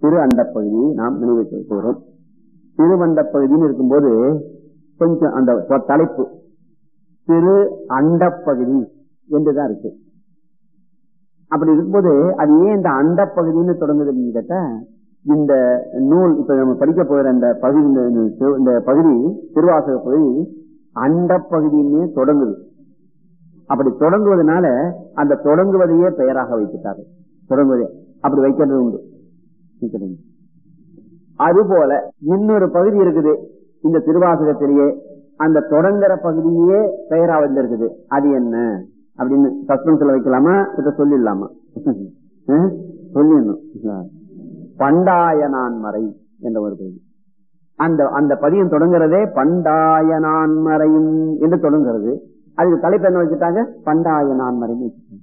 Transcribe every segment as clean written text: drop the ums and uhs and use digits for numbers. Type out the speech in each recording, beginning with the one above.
திரு அண்ட பகுதியை நாம் நினைவு கூறும். திருவண்ட பகுதின்னு இருக்கும்போது கொஞ்சம் அந்த தலைப்பு திரு அண்ட பகுதி என்றுதான் இருக்கு. அப்படி இருக்கும்போது அது ஏன் இந்த அண்ட பகுதின்னு தொடங்குதுன்னு கேட்டா, இந்த நூல் இப்ப நம்ம படிக்க போகிற இந்த பகுதி, இந்த பகுதி திருவாசக பகுதி அண்ட பகுதியிலே தொடங்குது. அப்படி தொடங்குவதனால அந்த தொடங்குவதையே பெயராக வைத்துட்டாரு. தொடங்குவதே அப்படி வைக்கிறது உண்டு. அதுபோல இன்னொரு பகுதி இருக்குது இந்த திருவாசகத்திலேயே, அந்த தொடங்குற பகுதியே பெயரா வந்திருக்குது. அது என்ன அப்படின்னு சஸ்பென்ஸ்ல வைக்கலாமா, இத சொல்லிடலாமா? சொல்லிடணும். பண்டாயனான்மறை என்ற ஒரு பகுதி. அந்த பதியம் தொடங்குறதே பண்டாயனான்மறையும் என்று தொடங்குறது. அதுக்கு தலைப்பு என்ன வச்சுட்டாங்க? பண்டாயனான்மறை.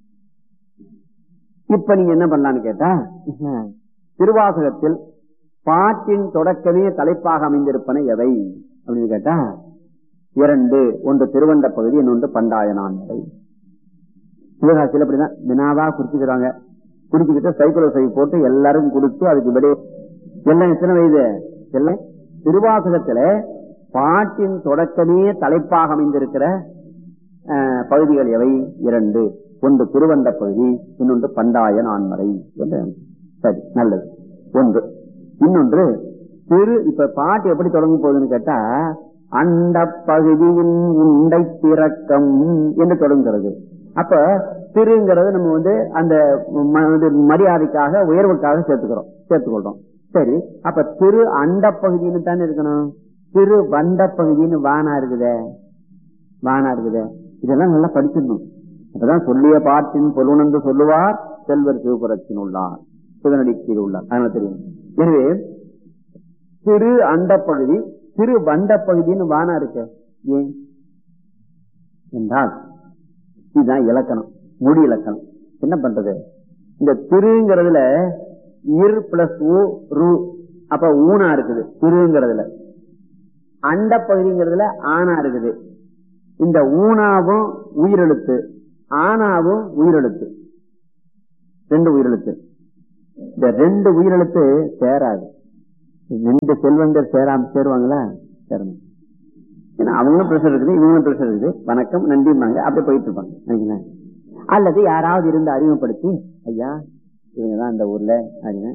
இப்ப நீங்க என்ன பண்ணலான்னு கேட்டா, திருவாசகத்தில் பாட்டின் தொடக்கமே தலைப்பாக அமைந்திருப்பன எவை அப்படின்னு கேட்டா இரண்டு. ஒன்று திருவண்ட பகுதி, இன்னொன்று பண்டாயனான்மறை. சிவகாசியில் அப்படிதான் வினாவா குறிச்சுக்கிறாங்க. குறிச்சுக்கிட்டு சைக்கிள் சை போட்டு எல்லாரும் கொடுத்து அதுக்கு விட எல்லாம் எத்தனை வயது எல்லாம் திருவாசகத்துல பாட்டின் தொடக்கமே தலைப்பாக அமைந்திருக்கிற பகுதிகள் எவை? இரண்டு. ஒன்று திருவண்ட பகுதி, இன்னொன்று பண்டாயனான்மறை. சரி, நல்லது. ஒன்று. இன்னொன்று இப்ப பாட்டு எப்படி தொடங்க போகுதுன்னு கேட்டா, அண்ட பகுதியின் உண்டை திறக்கம் என்று தொடங்குகிறது. அப்ப திருங்கிறது நம்ம அந்த மரியாதைக்காக உயர்வுக்காக சேர்த்துக்கொள்றோம். சரி, அப்ப திரு அண்ட பகுதின்னு தானே இருக்கணும். திரு வண்ட பகுதின்னு வானா இருக்குதே. இதெல்லாம் நல்லா படிச்சிடணும். அப்பதான் சொல்லிய பாட்டின் பொருளுணர்ந்து சொல்லுவார் செல்வர் சிவபுரத்தின் உள்ளார், சிவனடிக்கீழ் உள்ளார். அதனால தெரியும். எனவே திரு அண்ட பகுதி, திரு வண்ட பகுதின்னு வானா இருக்க. ஏன் என்றால் இதுதான் இலக்கணம், மொழி இலக்கணம். என்ன பண்றது? இந்த திருங்கிறதுல இர் பிளஸ் ஊ ரு, அப்ப ஊனா இருக்குது திருங்கிறதுல. அண்ட பகுதிங்கிறதுல ஆனா இருக்குது. இந்த ஊனாவும் உயிரெழுத்து, ஆனாவும் உயிரெழுத்து, ரெண்டு உயிரெழுத்து. இந்த ரெண்டு உயிரெழுத்து சேராது. ரெண்டு செல்வங்கள் சேருவாங்களா? சேரணும். ஏன்னா அவங்களும் பிரஷர் இருக்குது, இவங்களும் பிரஷர் இருக்குது. வணக்கம் நன்றிமாங்க, அப்படி போயிட்டு இருப்பாங்க. அல்லது யாராவது இருந்து அறிமுகப்படுத்தி, ஐயா இவங்கதான் அந்த ஊர்ல அப்படின்னா,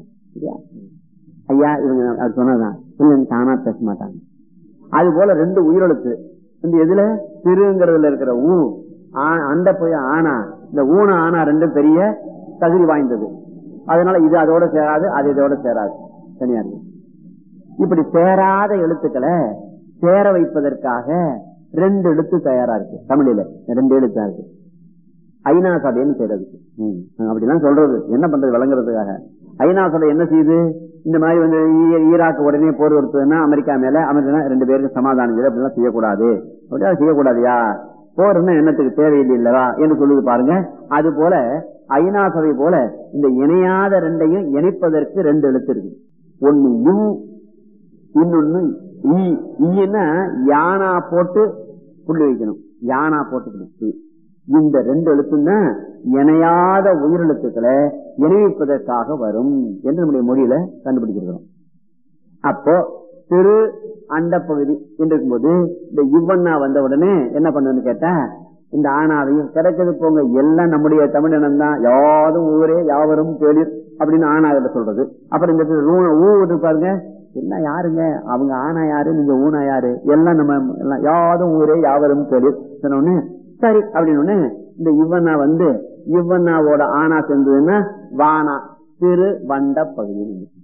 ஐயா இவங்க அப்படி சொன்னதான் இவங்க தானா பேச மாட்டாங்க. அது போல ரெண்டு உயிரெழுத்து இந்த எதுல திருங்கிறதுல இருக்கிற ஊ அந்த போய் ஆனா, இந்த ஊன ஆனா ரெண்டும் பெரிய தகுதி வாய்ந்தது. அதனால இது அதோட சேராது, அது இதோட சேராது, தனியா இருக்கு. இப்படி சேராத எழுத்துக்களை சேர வைப்பதற்காக ரெண்டு எழுத்து தயாரா இருக்கு. தமிழில ரெண்டு எழுத்தா இருக்கு. ஐநா சபைன்னு பேர் அதுக்கு. அப்படிலாம் சொல்றது என்ன பண்றது விளங்குறதுக்காக. ஐநா சபை என்ன செய்யுது? இந்த மாதிரி ஈராக்கு உடனே போர் வருத்துதுன்னா அமெரிக்கா மேல, அமெரிக்கா ரெண்டு பேருக்கு சமாதானம் செய்யுது. அப்படிலாம் செய்யக்கூடாது. அப்படியா செய்யக்கூடாதுயா, போர்னா என்னத்துக்கு தேவையில்லை இல்லவா என்று சொல்லுது பாருங்க. அது போல ஐநா சபை போல இந்த இணையாத ரெண்டையும் இணைப்பதற்கு ரெண்டு எழுத்து இருக்கு. ஒன்னு யூ, இன்னொன்னு ஈன்னா யானா போட்டு புள்ளி வைக்கணும். யானா போட்டு இந்த ரெண்டு எழுத்துன்னா இணையாத உயிரெழுத்துக்களை இணைப்பதற்காக வரும் என்று நம்முடைய மொழியில கண்டுபிடிச்சிருக்கிறோம். அப்போ திரு அண்ட பகுதி என்று இருக்கும்போது இந்த இவ்வண்ணா வந்த உடனே என்ன பண்ணுன்னு கேட்டா, இந்த ஆனாவையும் கிடைச்சது போங்க எல்லாம் நம்முடைய தமிழினம் தான், யாரும் ஊரே யாவரும் கேளிர் அப்படின்னு ஆனாவில சொல்றது. அப்புறம் இந்த ஊ பாருங்க, என்ன யாருங்க அவங்க ஆனா யாரு, நீங்க ஊனா யாரு, எல்லாம் நம்ம எல்லாம் யாரும் ஊரே யாவரும் கேளிர் சொன்ன. சரி அப்படின்னு இந்த இவ்வண்ணா இவ்வண்ணாவோட ஆனா சேர்ந்ததுன்னா வானா, திரு வண்ட பகுதி.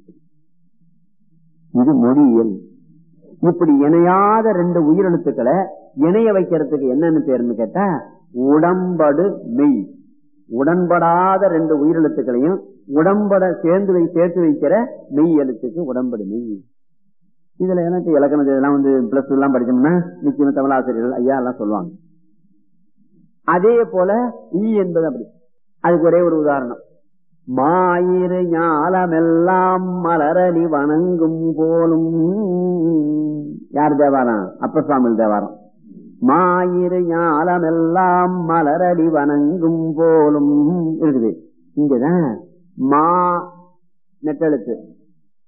இது மொழியியல். இப்படி இணையாத ரெண்டு உயிரெழுத்துக்களை இணைய வைக்கிறதுக்கு என்னன்னு பேருன்னு கேட்டா உடம்படு மெய். உடன்படாத ரெண்டு உயிரெழுத்துக்களையும் உடம்பட சேர்த்து வைக்கிற மெய் எழுத்துக்கு உடம்படு மெய். இதுல எனக்கு இலக்கணம் இதெல்லாம் பிளஸ் எல்லாம் படிச்சோம்னா நிச்சயமா தமிழாசிரியர்கள் ஐயா எல்லாம் சொல்லுவாங்க. அதே போல ஈ என்பது அப்படி. அதுக்கு ஒரே ஒரு உதாரணம், மாயிரு ஞாலமெல்லாம் மலரடி வணங்கும் போலும். யார் தேவாரம்? அப்பர் சுவாமி தேவாரம். மாயிரு ஞாலமெல்லாம் மலரடி வணங்கும் போலும் இருக்குது. இங்கதான் மா நெட்டெழுத்து,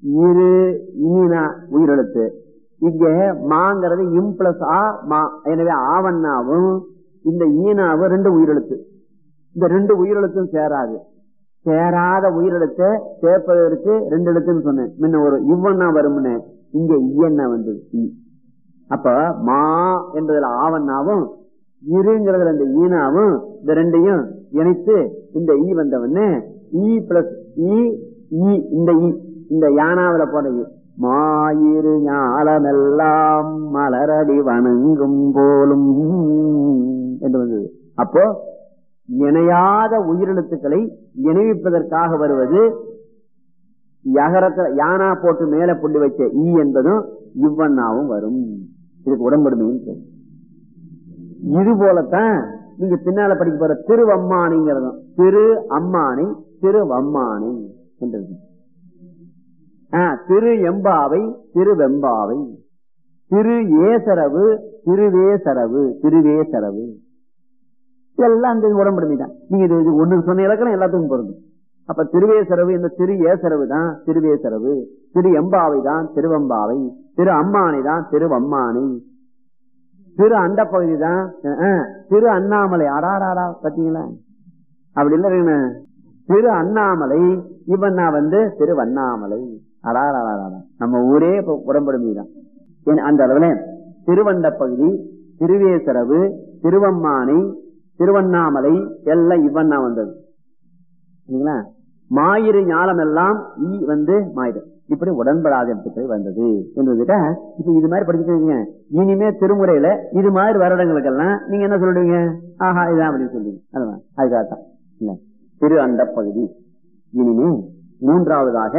இரு ஈனா உயிரெழுத்து. இங்க மாங்கிறது இம் பிளஸ் ஆ மா. எனவே ஆவண்ணாவும் இந்த ஈனாவும் 2 உயிரெழுத்து. இந்த 2 உயிரெழுத்தும் சேராது. சேராத உயிரெழுத்தை சேர்ப்பதற்கு 2 எழுத்துன்னு சொன்னேன். முன்ன ஒரு இவ்வண்ணா வரும்னு, இங்க இயன்னா வந்தது. அப்ப மா என்பதுல ஆவண்ணாவும் இருங்கிறதுல இந்த ஈனாவும் இந்த 2ஐயும் இணைத்து இந்த ஈ வந்தவன்னு ஈ பிளஸ் ஈ இந்த ஈ இந்த யானாவில போன மாயிரு ஞாலமெல்லாம் மலரடி வணங்கும் போலும் என்று வந்தது. அப்போ இணையாத உயிரெழுத்துக்களை இணைவிப்பதற்காக வருவது யகரத்தை யானா போட்டு மேல புள்ளி வச்ச ஈ என்பதும் இவ்வண்ணாவும் வரும். இதுக்கு உடன்படுமையும். இது போலத்தான் நீங்க பின்னால படிக்க போற திருவம்மானிங்கிறதும் திரு அம்மானை திருவம்மானை என்றது. திரு எம்பாவை திருவெம்பாவை, திரு ஏசரவு திருவேசரவு திருவேசரவு, இதெல்லாம் அந்த உடம்புடைமை தான். நீங்க இது ஒண்ணு சொன்ன இலக்கணம் எல்லாத்துக்கும் பொருந்தும். அப்ப திருவேசரவு இந்த திரு ஏசரவு தான் திருவேசரவு, திரு எம்பாவை தான் திருவம்பாவை, திரு அம்மானை தான் திருவம்மானை, திரு அண்ட பகுதி தான் திரு அண்ணாமலை. ஆடாடா பாத்தீங்களா? அப்படி இல்ல திரு அண்ணாமலை இவன்னா திருவண்ணாமலை. அடாடா நம்ம ஊரே உடம்புடைமை தான். அந்த அளவுல திருவண்ட பகுதி திருவேசரவு திருவம்மானை திருவண்ணாமலை எல்லாம் இவண்ணா வந்தது. மாயிரு ஞாலம் எல்லாம் ஈ மாயிரு. இப்படி உடன்படாத எழுத்துக்கள் வந்தது என்பதுட்ட. இப்ப இது மாதிரி படிச்சுக்கீங்க. இனிமே திருமுறையில இது மாதிரி வருடங்களுக்கெல்லாம் நீங்க என்ன சொல்லுவீங்க? ஆஹா இதான் அப்படின்னு சொல்லுவீங்க. அதுதான் அதுக்காகத்தான் இல்ல திரு அண்ட பகுதி. இனிமே மூன்றாவதாக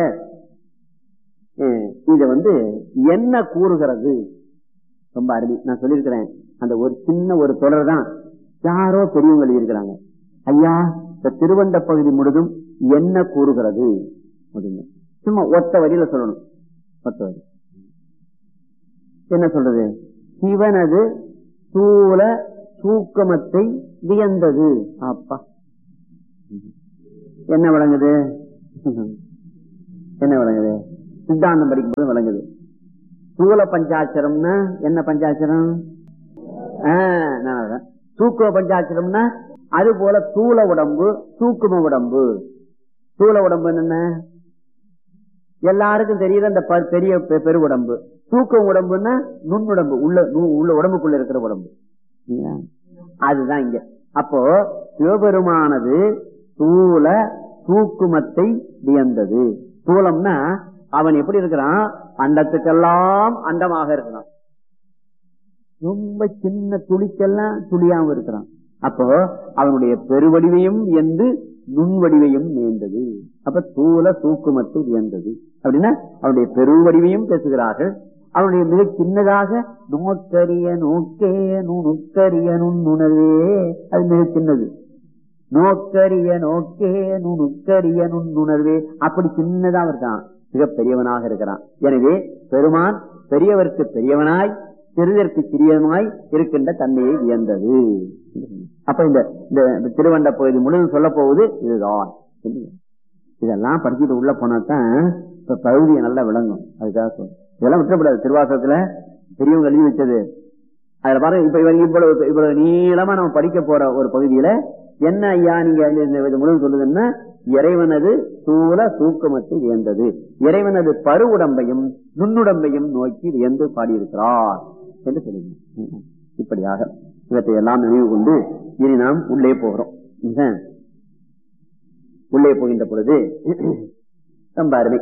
இது என்ன கூறுகிறது? ரொம்ப அருமை. நான் சொல்லியிருக்கிறேன், அந்த ஒரு சின்ன ஒரு தொடர் தான் யாரோ பெரியவங்க எழுதியிருக்கிறாங்க. ஐயா இந்த திருவண்ட பகுதி முழுதும் என்ன கூறுகிறது அப்படின்னு சும்மா ஒத்த வரியில சொல்லணும். ஒத்த வரி என்ன சொல்றது? சிவனது சூல சூக்கமத்தை வியந்தது. அப்பா என்ன விளங்குது? என்ன விளங்குது? சித்தாந்தம் படிக்கும்போது விளங்குது. சூல பஞ்சாட்சரம்னா என்ன பஞ்சாட்சரம்? சூக்கும பஞ்சாட்சரம்னா அது போல தூள உடம்பு சூக்கும உடம்பு. தூள உடம்பு என்ன எல்லாருக்கும் தெரியுது, அந்த பெரிய பெரு உடம்பு. தூக்கம் உடம்புன்னா நுண்ணுடம்பு, உள்ள உடம்புக்குள்ள இருக்கிற உடம்பு. அதுதான் இங்க. அப்போ சிவபெருமானது தூள தூக்குமத்தை வியந்தது. தூளம்னா அவன் எப்படி இருக்கிறான்? அண்டத்துக்கெல்லாம் அண்டமாக இருக்கிறான். ரொம்ப சின்ன துளிக்கெல்லாம் துளியாம இருக்கிறான். அப்போ அவனுடைய பெருவடிவையும் எந்து நுண்வடிவையும் நேர்ந்தது. அப்ப தூள தூக்குமத்தை வியந்தது அப்படின்னா அவனுடைய பெருவடிவையும் பேசுகிறார்கள். அவனுடைய மிக சின்னதாக நோக்கரிய நோக்கே நுணுக்கரிய நுண்ணுணர்வே, அது மிக சின்னது. நோக்கரிய நோக்கே நுணுக்கரிய நுண்ணுணர்வே, அப்படி சின்னதாக இருக்கான். மிக பெரியவனாக இருக்கிறான். எனவே பெருமான் பெரியவருக்கு பெரியவனாய் சிறிதற்கு சிறியமாய் இருக்கின்ற தன்மையை வியந்தது. அப்ப இந்த திருவண்ட பகுதி முழுவதும் சொல்ல போவது இதுதான். இதெல்லாம் படிச்சுட்டு உள்ள போனாதான் இப்ப பகுதியை நல்லா விளங்கும். அதுக்காக சொல்ல இதெல்லாம் விட்டுப்படாது. திருவாசகத்துல பெரியவங்க எழுதி வச்சது. அதுல பாருங்க, இப்ப இவ்வளவு நீளமா நம்ம படிக்க போற ஒரு பகுதியில என்ன ஐயா நீங்க முழுவதும் சொல்லுதுன்னா, இறைவனது சூல சூக்கமத்தை வியந்தது, இறைவனது பரு உடம்பையும் நுண்ணுடம்பையும் நோக்கி வியந்து பாடியிருக்கிறார் என்று சொல்லுங்க. இப்படியாக இவற்றை எல்லாம் நினைவு கொண்டு இனி நாம் உள்ளே போகிறோம். உள்ளே போகின்ற பொழுது ரொம்ப அருமை.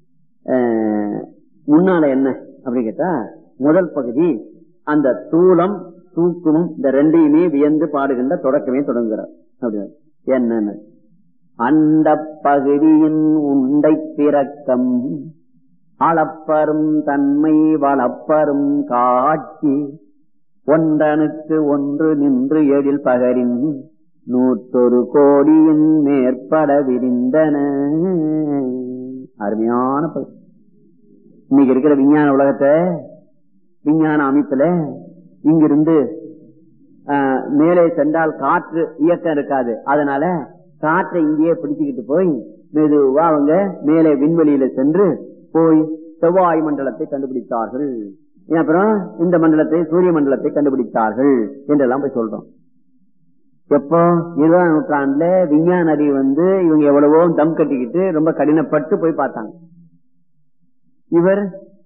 முன்னால என்ன அப்படி கேட்டா, முதல் பகுதி அந்த தூளம் தூக்கமும் இந்த ரெண்டையுமே வியந்து பாடுகின்ற தொடக்கமே தொடங்குகிறார். அப்படி என்னன்னு, அந்த பகுதியின் உண்டை பிறக்கம் அளப்பரும் தன்மை வளப்பரும் காட்சி ஒன்றனுக்கு ஒன்று நின்று எழில் பகரின் 100 கோடியின் மேற்பட விரிந்தன. அருமையான பகுதி. இன்னைக்கு இருக்கிற விஞ்ஞான உலகத்தை, விஞ்ஞான அமைப்புல இங்கிருந்து மேலே சென்றால் காற்று இயக்கம் இருக்காது. அதனால காற்றை இங்கேயே பிடிச்சுக்கிட்டு போய் மெதுவா அவங்க மேலே விண்வெளியில சென்று போய் செவ்வாய் மண்டலத்தை கண்டுபிடித்தார்கள், அப்புறம் இந்த மண்டலத்தை சூரிய மண்டலத்தை கண்டுபிடித்தார்கள் என்றெல்லாம் போய் சொல்றோம். எப்போ 20ஆம் நூற்றாண்டுல விஞ்ஞான அறிவு இவங்க எவ்வளவோ தம் கட்டிக்கிட்டு ரொம்ப கடினப்பட்டு போய் பார்த்தாங்க. இவர்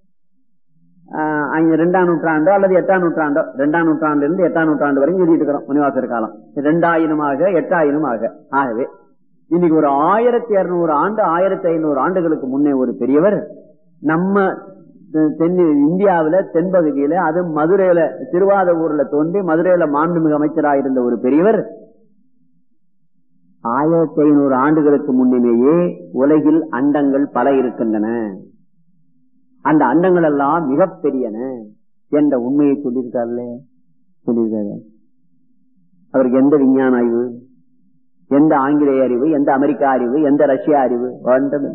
2ஆம் நூற்றாண்டோ அல்லது 8ஆம் நூற்றாண்டோ, 2ஆம் நூற்றாண்டுல இருந்து 8ஆம் நூற்றாண்டு வரைக்கும் எழுதிட்டு இருக்கிறோம் முனிவாசர் காலம் 2000 8000 ஆகவே இன்னைக்கு ஒரு 1200 ஆண்டு 1500 ஆண்டுகளுக்கு முன்னே ஒரு பெரியவர் நம்ம இந்தியாவில தென்பகுதியில, அது மதுரையில திருவாதூர்ல தோன்றி மதுரையில மாண்புமிகு அமைச்சராக இருந்த ஒரு பெரியவர் 1500 ஆண்டுகளுக்கு முன்னமேயே உலகில் அண்டங்கள் பல இருக்கின்றன, அந்த அண்டங்கள் எல்லாம் மிகப்பெரியன என்ற உண்மையை சொல்லியிருக்காரு. அவருக்கு எந்த விஞ்ஞான அறிவு, எந்த ஆங்கிலேய அறிவு, எந்த அமெரிக்கா அறிவு, எந்த ரஷ்யா அறிவு வேண்டும்?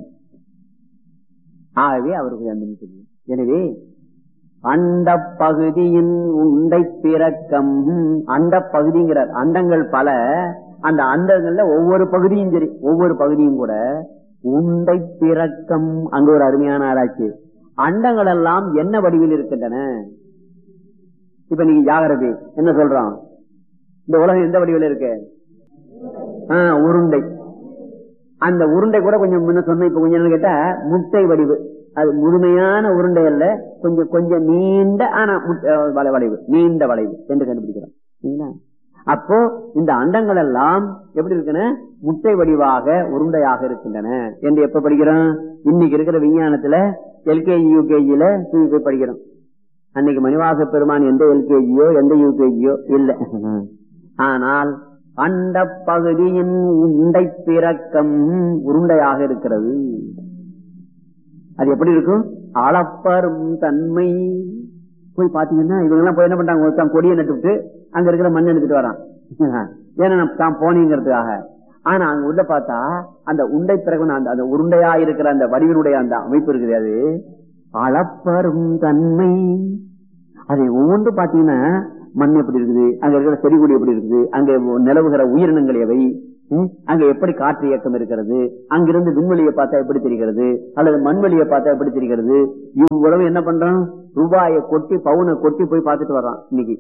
ஆகவே அவருக்கு அந்த தெரியும். எனவே அண்ட பகுதியின் உண்டை பிறக்கம், அண்ட பகுதிங்கிறார். அண்டங்கள் பல, அந்த அண்டங்கள்ல ஒவ்வொரு பகுதியும் சரி, ஒவ்வொரு பகுதியும் கூட உண்டை பிறக்கம். அங்க ஒரு அருமையான ஆராய்ச்சி. அண்டங்கள் எல்லாம் என்ன வடிவில் இருக்கின்றன? இப்ப நீங்க ஜாகிரபி என்ன சொல்றோம், இந்த உலகம் எந்த வடிவில் இருக்கு? உருண்டை. அந்த உருண்டை கூட கொஞ்சம் முன்ன சொன்ன, இப்ப கொஞ்சம் கேட்டா முட்டை வடிவு. அது முழுமையான உருண்டை அல்ல, கொஞ்சம் கொஞ்சம் நீண்ட, ஆனா வளைவு, நீண்ட வளைவு என்று கண்டுபிடிக்கிறோம். அப்போ இந்த அண்டங்கள் எல்லாம் எப்படி இருக்குன்னு முட்டை வடிவாக உருண்டையாக இருக்கின்றன என்று எப்ப படிக்கிறோம்? இன்னைக்கு இருக்கிற விஞ்ஞானத்துல எல்கேஜி யூகேஜில படிக்கிறோம். அன்னைக்கு மணிவாச பெருமான் எந்த எல்கேஜியோ எந்த யூகேஜியோ இல்ல. ஆனால் அண்ட பகுதியின் உண்டை பிறக்கம் உருண்டையாக இருக்கிறது. அது எப்படி இருக்கும்? அளப்பரும் தன்மை. போய் பாத்தீங்கன்னா இவங்க எல்லாம் போய் என்ன பண்றாங்க, கொடியை நட்டுவிட்டு அங்க இருக்கிற மண் எடுத்துட்டு வரான், ஏன்னா தான் போனீங்கிறதுக்காக. ஆனா அங்க உள்ள பார்த்தா அந்த உண்டை பிறகு அந்த உருண்டையா இருக்கிற அந்த வடிவினுடைய அந்த அமைப்பு இருக்குது, அது அளப்பரும் தன்மை. அதை ஒவ்வொன்று பாத்தீங்கன்னா மண் எப்படி இருக்குது, அங்க இருக்கிற செடி கொடி எப்படி இருக்குது, அங்க நிலவுகிற உயிரினங்கள் எவை, அங்க எப்படி காற்று இயக்கம் இருக்கிறது, அங்கிருந்து விண்வெளியை பார்த்தா எப்படி தெரிகிறது, அல்லது மண்வெளியை பார்த்தா எப்படி தெரிகிறது. இவ்வளவு என்ன பண்றோம், ரூபாயை கொட்டி பவுனை கொட்டி போய் பார்த்துட்டு வர்றான் இன்னைக்கு.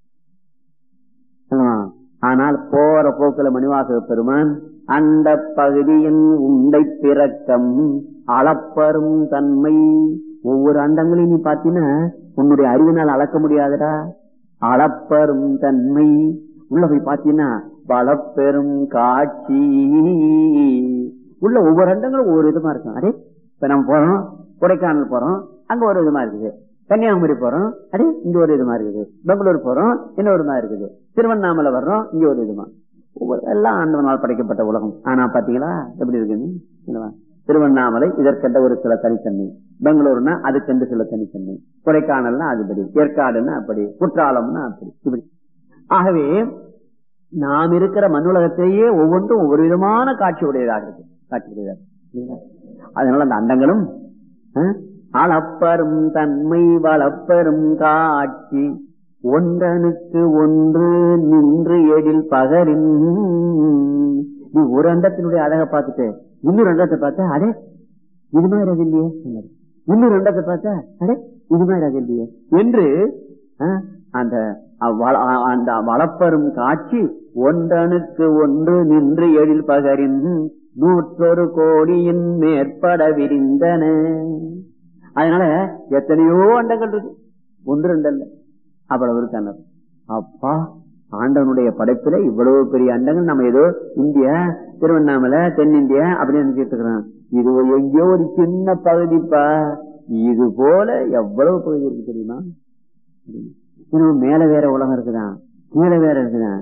ஆனால் போற போக்குல மணிவாசக பெருமான் அந்த பகுதியின் உண்டை பிறக்கம் அளப்பரும் தன்மை. ஒவ்வொரு அண்டங்களையும் நீ பாத்தீங்கன்னா உன்னுடைய அறிவினால் அளக்க முடியாதுடா. அளப்பரும் தன்மை. உள்ள போய் பாத்தீங்கன்னா வளப்பெரும் காட்சி. உள்ள ஒவ்வொரு அண்டங்களும் ஒவ்வொரு விதமா இருக்கும். அதே இப்ப நம்ம போறோம், கொடைக்கானல் போறோம், அங்க ஒரு விதமா இருக்குது. கன்னியாகுமரி போறோம், அதே இங்க ஒரு விதமா இருக்குது. பெங்களூர் போறோம், இன்னொரு விதமா இருக்குது. திருவண்ணாமலை வர்றோம், இங்க ஒரு விதமா. எல்லாம் ஆண்டவனால் படைக்கப்பட்ட உலகம். ஆனா பாத்தீங்களா எப்படி இருக்குன்னு? திருவண்ணாமலை இதற்கென்ற ஒரு சில தனித்தன்மை, பெங்களூர்னா அதுக்கென்று சில தனித்தன்மை, கொடைக்கானல்னா அதுபடி, ஏற்காடுன்னா அப்படி, குற்றாலம்னா அப்படி, இப்படி. ஆகவே நாம் இருக்கிற மண்ணுலகத்தையே ஒவ்வொன்றும் ஒவ்வொரு விதமான காட்சி உடையதாக இருக்கு, காட்சி உடையதாக. அதனால அந்த அண்டங்களும் அளப்பரும் தன்மை வளப்பெரும் காட்சி ஒன்றனுக்கு ஒன்று நின்று எழில் பகரின். நீ ஒரு அண்டத்தினுடைய அழகை பார்த்துட்டு இன்னொரு அண்டத்தை பார்த்தா அடே இது மாதிரி அது இல்லையே, இன்னொரு அண்டத்தை பார்த்தா அடே இது மாதிரி அது இல்லையே என்று அந்த அந்த வளப்பெரும் காட்சி ஒன்றனுக்கு ஒன்று நின்று எழில் பகரின் 100 கோடியின் மேற்பட விரிந்தன. அதனால எத்தனையோ அண்டங்கள் இருக்கு, ஒன்று ரெண்டு அல்ல, அவ்வளவு இருக்கான. அப்பா ஆண்டவனுடைய படைப்புல இவ்வளவு பெரிய அண்டங்கள். நம்ம ஏதோ இந்தியா, திருவண்ணாமலை, தென்னிந்தியா அப்படின்னு நினைச்சிட்டு இருக்கிறோம். இது எங்கேயோ ஒரு சின்ன பகுதிப்பா. இது போல எவ்வளவு பகுதி இருக்கு தெரியுமா? மேல வேற உலகம் இருக்குதான், கீழே வேற இருக்குதான்.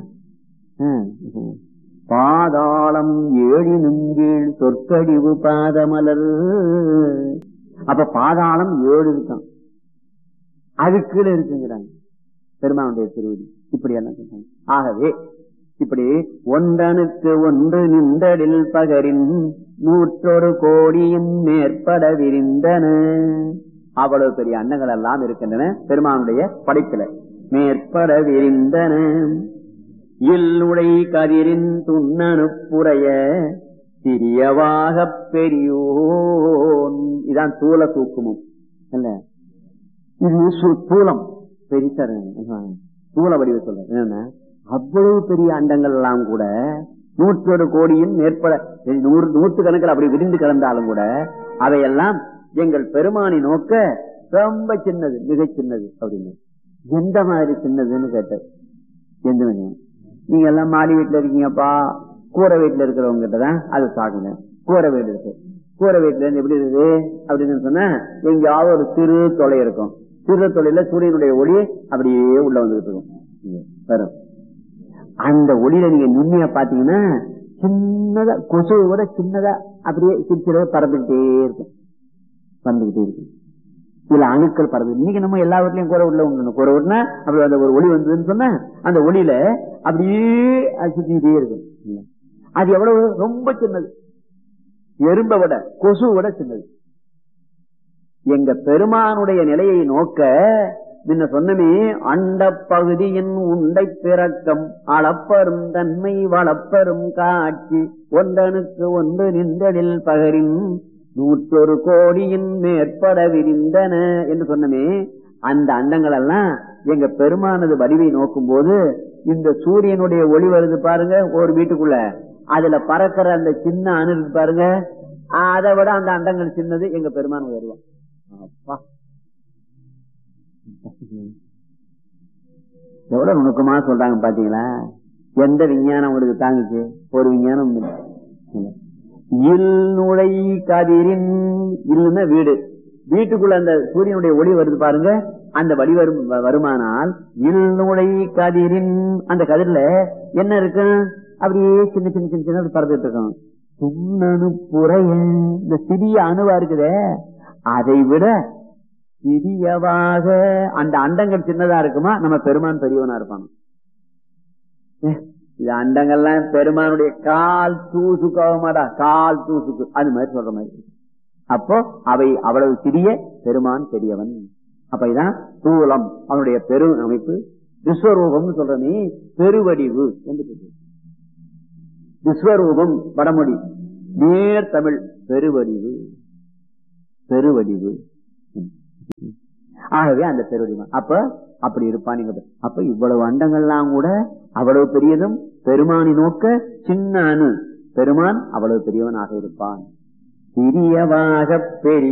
பாதாளம் ஏழினும் கீழ் சொற்கழிவு பாதமலர். அப்ப பாதாளம் 7 இருக்கான், அது கீழே இருக்குங்கிறாங்க பெருமானுடைய திருவடி. இப்படி எல்லாம் சொல்றாங்க. ஆகவே இப்படி ஒன்றனுக்கு ஒன்று நின்றடில் பகரின் 100 கோடியின் மேற்பட விரிந்தன. அவ்வளவு பெரிய அண்டங்கள் எல்லாம் இருக்கின்றன பெருமானுடைய படைப்பில. மேற்பட விரிந்தன இல்லுடை கதிரின் துண்ணனுப்புறைய சிறியவாக பெரியோன். இதான் தூல தூக்குமும் இல்ல, இது தூலம் பெரிசா தூள வடிவ சொல்ற என்னன்னா, அவ்வளவு பெரிய அண்டங்கள் எல்லாம் கூட 101 கோடியின் மேற்பட 100 கணக்கில் அப்படி விரிந்து கிடந்தாலும் கூட அவையெல்லாம் எங்கள் பெருமானை நோக்க ரொம்ப சின்னது, மிக சின்னது அப்படின்னு. எந்த மாதிரி சின்னதுன்னு கேட்டார். எந்த நீங்க எல்லாம் மாடி வீட்டுல இருக்கீங்கப்பா, கூரை வீட்டுல இருக்கிறவங்க கிட்டதான் அது சாகுங்க. கூரை வீடு இருக்கு, கூரை வீட்டுல இருந்து எப்படி இருக்குது அப்படின்னு சொன்னா எங்கேயாவது ஒரு சிறு தொலை இருக்கும். சிறு தொலைல சூரியனுடைய ஒளி அப்படியே உள்ள வந்துகிட்டு இருக்கும் வரும். அந்த ஒளியில நீங்க நுண்ணியா பாத்தீங்கன்னா சின்னதா கொசுவை விட சின்னதா அப்படியே சிரிச்சிட பறந்துகிட்டே இருக்கும், பறந்துகிட்டே இருக்கு. இதுல அணுக்கள் பறந்து. இன்னைக்கு நம்ம எல்லா வீட்லயும் கூரை வீட்டுல உண்டு. கூரை வீட்டுனா அப்படி அந்த ஒரு ஒளி வந்ததுன்னு சொன்னா அந்த ஒளியில அப்படியே சுத்திக்கிட்டே இருக்கும். அது எவ்வளவு ரொம்ப சின்னது, எறும்பை விட கொசு விட சின்னது. எங்க பெருமானுடைய நிலையை நோக்க முன்ன சொன்னமே, அண்ட பகுதியின் உண்டை பிறக்கம் அளப்பரும் தன்மை வளப்பரும் காட்சி ஒன்றனுக்கு ஒன்று நின்றலில் பகரின் 101 கோடியின் மேற்பட விரிந்தன என்று சொன்னமே. அந்த அண்டங்கள் எல்லாம் எங்க பெருமானது வடிவை நோக்கும் போது இந்த சூரியனுடைய ஒளி வருது பாருங்க ஒரு வீட்டுக்குள்ள, அதுல பறக்கிற அந்த சின்ன அணு இருக்கு பாருங்க, அதை விட அந்த அண்டங்கள் சின்னது. எங்க பெருமான் வருவான். அப்பா எவ்வளவு நுணுக்கமா சொல்றாங்க பாத்தீங்களா? எந்த விஞ்ஞானம் உங்களுக்கு தாங்குச்சு? ஒரு விஞ்ஞானம் இல் நுழை கதிரின், இல்லுன்னா வீடு, வீட்டுக்குள்ள அந்த சூரியனுடைய ஒளி வருது பாருங்க, அந்த வழி வருமானால் இல் நுழை கதிரின், அந்த கதிரில என்ன இருக்கு? அப்படியே சின்ன சின்ன சின்ன சின்ன பறந்துட்டு இருக்கும். துண்ணணு புறைய, இந்த சிறிய அணுவா இருக்குதே அதை விட சிறியவாக அந்த அண்டங்கள் சின்னதா இருக்குமா? நம்ம பெருமான் பெரியவனா இருப்பாங்க. இது அண்டங்கள்லாம் பெருமானுடைய கால் தூசுக்காகமாடா, கால் தூசுக்கு அது மாதிரி சொல்ற மாதிரி. அப்போ அவை அவ்வளவு சிறிய, பெருமான் பெரியவன். அப்ப இதான் தூலம் அவனுடைய பெரு அமைப்பு. விஸ்வரூபம் சொல்றனே பெருவடிவு என்று சொல்ற. விஸ்வரூபம் வடமொழி, நேர் தமிழ் பெருவடிவு, பெருவடிவு. ஆகவே அந்த பெருவடிவம் அப்ப அப்படி இருப்பான். அப்ப இவ்வளவு அண்டங்கள்லாம் கூட அவ்வளவு பெரியதும், பெருமானை நோக்க சின்ன அணு, பெருமான் அவ்வளவு பெரியவனாக இருப்பான். சிறியவாக பெரிய